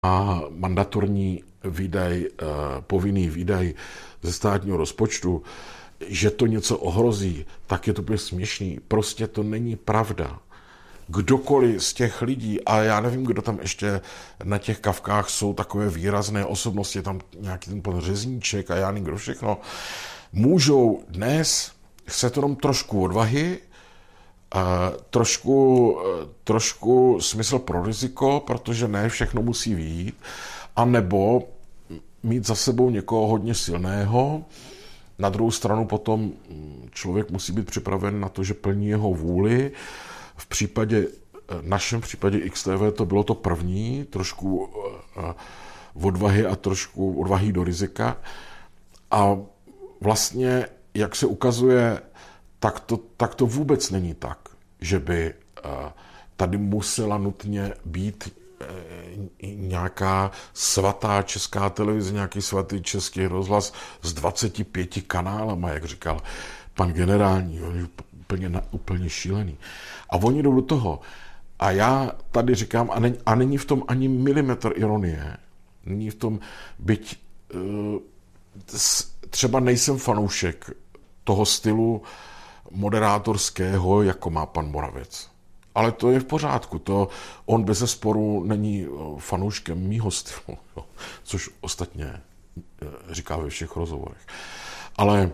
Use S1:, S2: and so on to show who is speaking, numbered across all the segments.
S1: a mandatorní výdaj, povinný výdaj ze státního rozpočtu, že to něco ohrozí, tak je to úplně směšný. Prostě to není pravda. Kdokoliv z těch lidí, a já nevím, kdo tam ještě na těch kavkách jsou takové výrazné osobnosti, tam nějaký ten pan Řezníček a já nevím, kdo všechno, můžou dnes chce jenom trošku odvahy, trošku smysl pro riziko, protože ne všechno musí vyjít, anebo mít za sebou někoho hodně silného. Na druhou stranu potom člověk musí být připraven na to, že plní jeho vůli. Našem případě XTV to bylo to první, trošku odvahy a trošku odvahy do rizika. A vlastně, jak se ukazuje, tak to vůbec není tak, že by tady musela nutně být nějaká svatá česká televize, nějaký svatý český rozhlas s 25 kanálama, jak říkal pan generální, on je úplně šílený. A oni jdou do toho. A já tady říkám, a není v tom ani milimetr ironie, není v tom, byť třeba nejsem fanoušek toho stylu moderátorského, jako má pan Moravec. Ale to je v pořádku. On bezesporu není fanouškem mýho stylu, což ostatně říká ve všech rozhovorech. Ale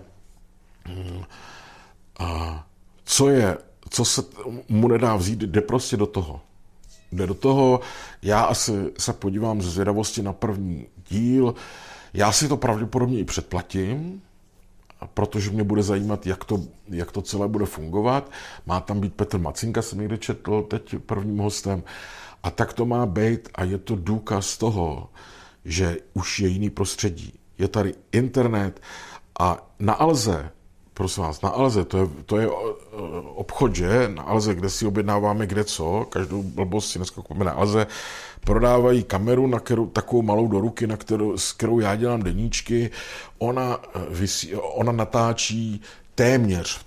S1: co se mu nedá vzít, jde prostě do toho. Jde do toho, já asi se podívám ze zvědavosti na první díl, já si to pravděpodobně i předplatím, protože mě bude zajímat, jak to celé bude fungovat. Má tam být Petr Macinka, jsem někde četl teď prvním hostem. A tak to má být a je to důkaz toho, že už je jiný prostředí. Je tady internet a na Alze, prosím vás, na Alze, to je obchod, že? Na Alze, kde si objednáváme kde co, každou blbost si dneska kupíme na Alze, prodávají kameru, takovou malou do ruky, s kterou já dělám deníčky. Ona natáčí téměř,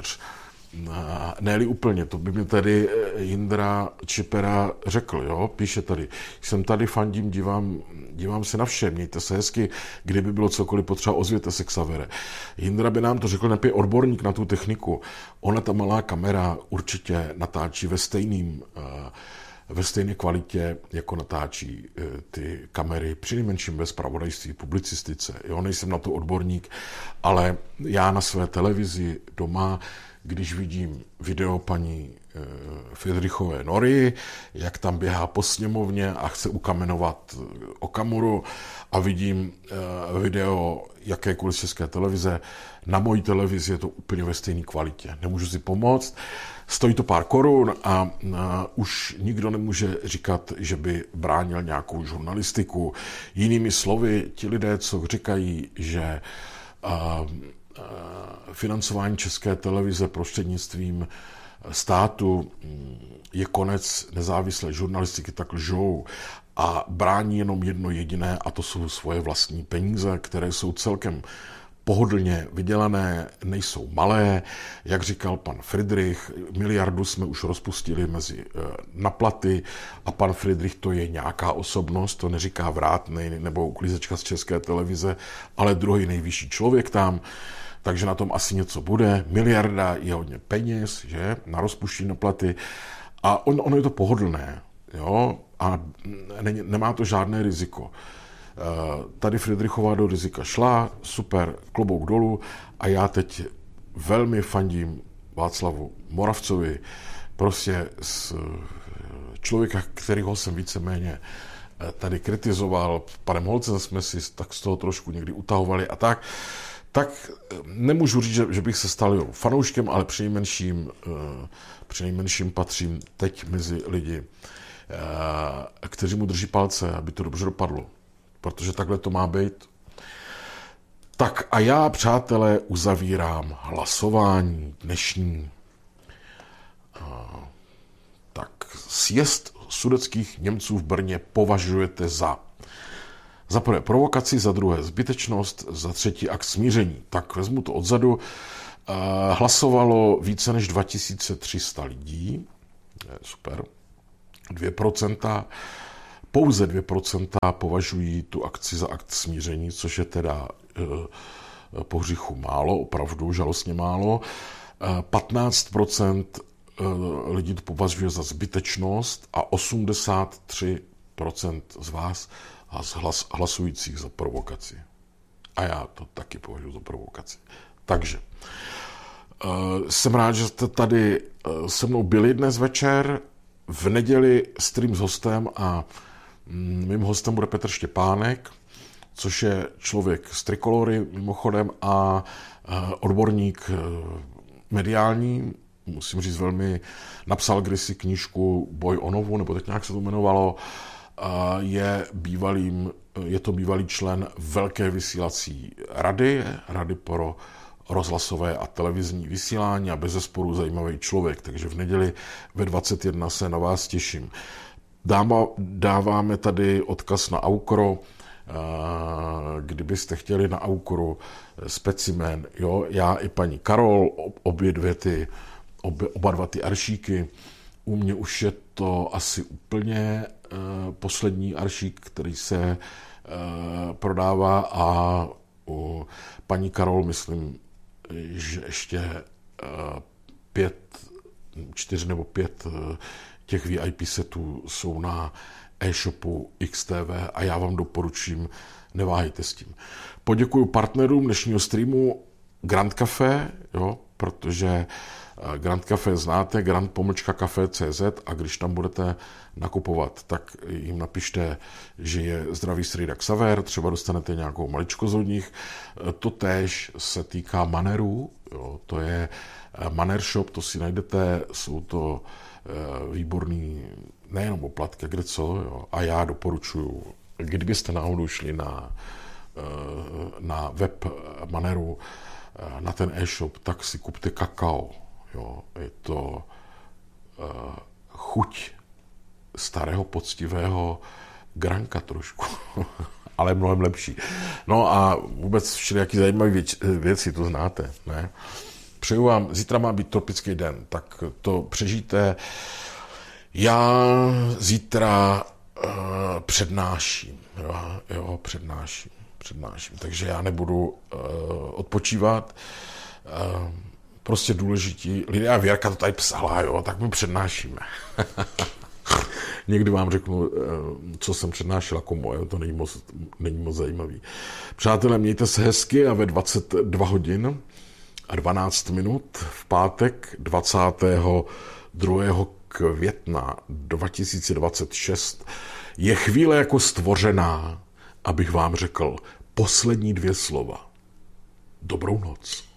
S1: ne-li úplně, to by mi tady Jindra Čipera řekl, jo? Píše tady, jsem tady, fandím, dívám se na vše, mějte se hezky, kdyby bylo cokoliv potřeba, ozvěte se, Xavere. Jindra by nám to řekl, nepě odborník na tu techniku. Ona, ta malá kamera, určitě natáčí ve stejné kvalitě, jako natáčí ty kamery, přinejmenším ve zpravodajství, publicistice. Jo, nejsem na to odborník, ale já na své televizi doma, když vidím video paní Fridrichové Nory, jak tam běhá po sněmovně a chce ukamenovat Okamuru, a vidím video jakékoliv české televize, na mojí televizi je to úplně ve stejné kvalitě. Nemůžu si pomoct, stojí to pár korun a už nikdo nemůže říkat, že by bránil nějakou žurnalistiku. Jinými slovy, ti lidé, co říkají, že financování české televize prostřednictvím státu je konec nezávislé žurnalistiky, tak lžou a brání jenom jedno jediné, a to jsou svoje vlastní peníze, které jsou celkem pohodlně vydělané, nejsou malé. Jak říkal pan Friedrich, 1 miliardu jsme už rozpustili na platy a pan Friedrich to je nějaká osobnost, to neříká Vrátnej nebo uklízečka z české televize, ale druhý nejvyšší člověk tam, takže na tom asi něco bude. 1 miliarda je hodně peněz, že, na rozpuštění na platy a ono je to pohodlné, jo, a nemá to žádné riziko. Tady Fridrichová do rizika šla, super, klobouk dolů, a já teď velmi fandím Václavu Moravcovi, prostě z člověka, kterýho jsem víceméně tady kritizoval, panem Holcem jsme si tak z toho trošku někdy utahovali a tak nemůžu říct, že bych se stal jeho fanouškem, ale přinejmenším patřím teď mezi lidi, kteří mu drží palce, aby to dobře dopadlo. Protože takhle to má být. Tak a já, přátelé, uzavírám hlasování dnešní. Tak sjezd sudetských Němců v Brně považujete za prvé provokaci, za druhé zbytečnost, za třetí akt smíření. Tak vezmu to odzadu. Hlasovalo více než 2300 lidí. Super. 2%. pouze 2% považují tu akci za akt smíření, což je teda po hříchu málo, opravdu žalostně málo. 15% lidí to považuje za zbytečnost a 83% z vás hlasujících za provokaci. A já to taky považuji za provokaci. Takže jsem rád, že jste tady se mnou byli dnes večer. V neděli stream s hostem a mým hostem bude Petr Štěpánek, což je člověk z Trikolory mimochodem a odborník mediální, musím říct velmi, napsal kdysi knížku Boj o novu, nebo tak nějak se to jmenovalo, je to bývalý člen velké vysílací rady pro rozhlasové a televizní vysílání a bezesporu zajímavý člověk, takže v neděli ve 21 se na vás těším. Dáváme tady odkaz na Aukro, kdybyste chtěli na Aukru specimen, jo, já i paní Karol, oba dva ty aršíky. U mě už je to asi úplně poslední aršík, který se prodává a u paní Karol myslím, že ještě 4 nebo 5 těch VIP setů jsou na e-shopu XTV a já vám doporučím, neváhejte s tím. Poděkuji partnerům dnešního streamu Grand Café, jo, protože Grand Café znáte, grand-cafe.cz a když tam budete nakupovat, tak jim napište, že je zdravý Strejda Xaver, třeba dostanete nějakou maličkost od nich. Totéž se týká manerů, jo, to je Maner Shop, to si najdete, jsou to výborný nejenom oplatky, kde co, jo, a já doporučuji, kdybyste náhodou šli na web Maneru, na ten e-shop, tak si kupte kakao. Jo, je to chuť starého poctivého granka trošku, ale mnohem lepší. No a vůbec všelijaký zajímavé věci, to znáte, ne? Přeju vám, zítra má být tropický den, tak to přežijte. Já zítra přednáším, přednáším, takže já nebudu odpočívat. Prostě důležití lidé, a Věrka to tady psala, jo, tak my přednášíme. Někdy vám řeknu, co jsem přednášela komu, jo, to není moc zajímavý. Přátelé, mějte se hezky a ve 22 hodin a 12 minut v pátek 22. května 2026 je chvíle jako stvořená, abych vám řekl poslední 2 slova. Dobrou noc.